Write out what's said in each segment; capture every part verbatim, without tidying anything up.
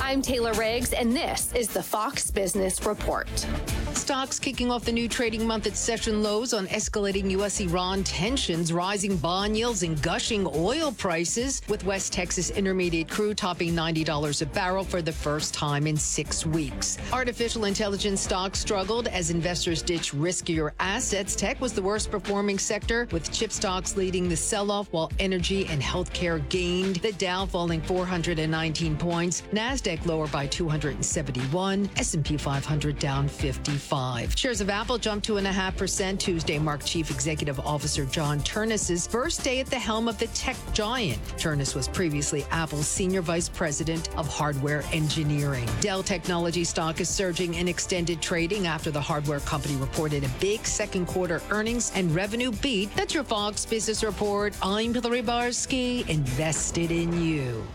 I'm Taylor Riggs, and this is the Fox Business Report. Stocks kicking off the new trading month at session lows on escalating U S Iran tensions, rising bond yields, and gushing oil prices, with West Texas Intermediate crude topping ninety dollars a barrel for the first time in six weeks. Artificial intelligence stocks struggled as investors ditched riskier assets. Tech was the worst performing sector, with chip stocks leading the sell-off, while energy and healthcare gained. The Dow falling four hundred nineteen points, NASDAQ lower by two hundred seventy-one, S and P five hundred down fifty-five. Shares of Apple jumped two point five percent. Tuesday marked Chief Executive Officer John Ternus's first day at the helm of the tech giant. Ternus was previously Apple's Senior Vice President of Hardware Engineering. Dell Technology stock is surging in extended trading after the hardware company reported a big second quarter earnings and revenue beat. That's your Fox Business Report. I'm Hillary Barsky, invested in you.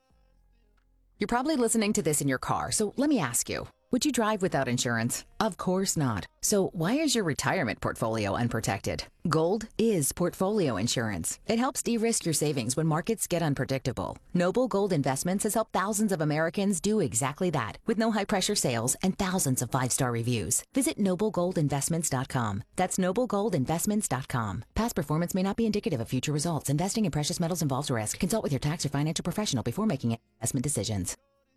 You're probably listening to this in your car, so let me ask you. Would you drive without insurance? Of course not. So why is your retirement portfolio unprotected? Gold is portfolio insurance. It helps de-risk your savings when markets get unpredictable. Noble Gold Investments has helped thousands of Americans do exactly that, with no high-pressure sales and thousands of five-star reviews. Visit noble gold investments dot com. That's noble gold investments dot com. Past performance may not be indicative of future results. Investing in precious metals involves risk. Consult with your tax or financial professional before making investment decisions.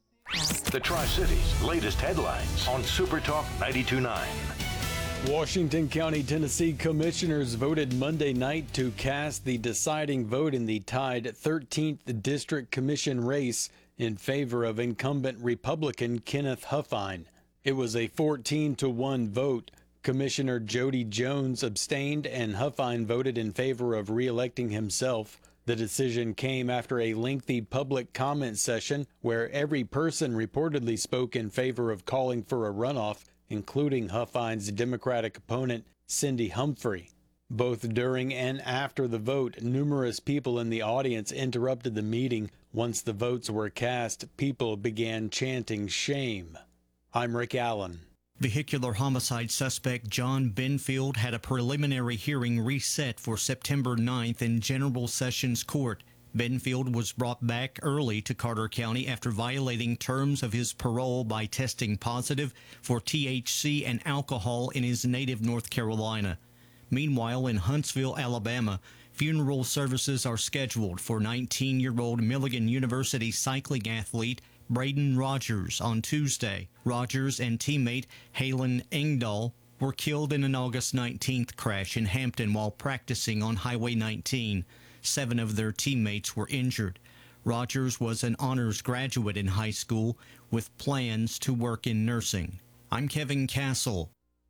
The Tri-Cities' latest headlines on Super Talk ninety-two point nine. Washington County, Tennessee commissioners voted Monday night to cast the deciding vote in the tied thirteenth District Commission race in favor of incumbent Republican Kenneth Huffine. It was a fourteen to one vote. Commissioner Jody Jones abstained, and Huffine voted in favor of re-electing himself. The decision came after a lengthy public comment session where every person reportedly spoke in favor of calling for a runoff, including Huffine's Democratic opponent, Cindy Humphrey. Both during and after the vote, numerous people in the audience interrupted the meeting. Once the votes were cast, people began chanting shame. I'm Rick Allen. Vehicular homicide suspect John Benfield had a preliminary hearing reset for September ninth in General Sessions Court. Benfield was brought back early to Carter County after violating terms of his parole by testing positive for T H C and alcohol in his native North Carolina. Meanwhile, in Huntsville, Alabama, funeral services are scheduled for nineteen-year-old Milligan University cycling athlete Braden Rogers on Tuesday. Rogers and teammate Halen Engdahl were killed in an August nineteenth crash in Hampton while practicing on Highway nineteen. Seven of their teammates were injured. Rogers was an honors graduate in high school with plans to work in nursing. I'm Kevin Castle.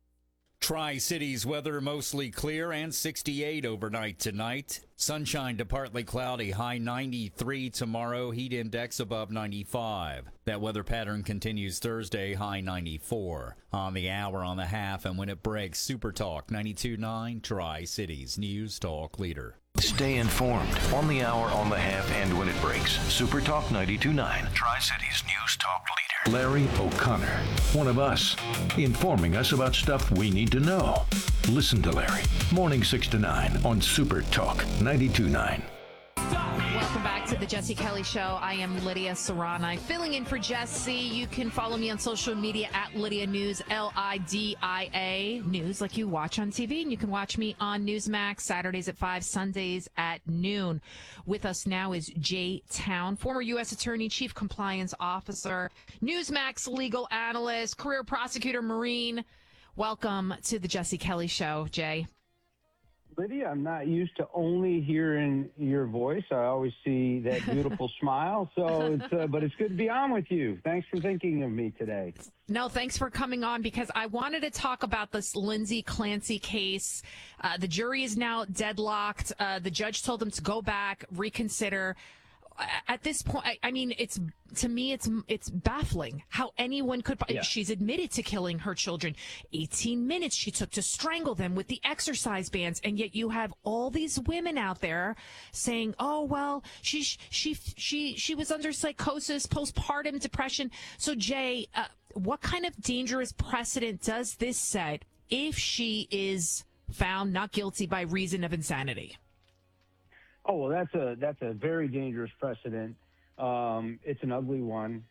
Tri-Cities weather mostly clear and sixty-eight overnight tonight. Sunshine to partly cloudy, high ninety-three tomorrow, heat index above ninety-five. That weather pattern continues Thursday, high ninety-four. On the hour, on the half, and when it breaks, Super Talk ninety-two point nine, Tri-Cities News Talk Leader. Stay informed on the hour, on the half, and when it breaks. Super Talk ninety-two point nine, Tri-Cities News Talk Leader. Larry O'Connor, one of us, informing us about stuff we need to know. Listen to Larry, morning six to nine on Super Talk ninety-two point nine. Welcome back to the Jesse Kelly Show. I am Lydia Serrani, filling in for Jesse. You can follow me on social media at Lydia News, L I D I A News, like you watch on T V. And you can watch me on Newsmax Saturdays at five, Sundays at noon. With us now is Jay Town, former U S Attorney, Chief Compliance Officer, Newsmax legal analyst, career prosecutor, Marine. Welcome to the Jesse Kelly Show, Jay. Lydia, I'm not used to only hearing your voice. I always see that beautiful smile. So, it's, uh, but it's good to be on with you. Thanks for thinking of me today. No, thanks for coming on, because I wanted to talk about this Lindsay Clancy case. Uh, the jury is now deadlocked. Uh, the judge told them to go back, reconsider. At this point, I, I mean, it's to me, it's it's baffling how anyone could. Yeah. She's admitted to killing her children. eighteen minutes she took to strangle them with the exercise bands, and yet you have all these women out there saying, "Oh well, she she she she was under psychosis, postpartum depression." So, Jay, uh, what kind of dangerous precedent does this set if she is found not guilty by reason of insanity? Oh, well, that's a that's a very dangerous precedent. Um, it's an ugly one.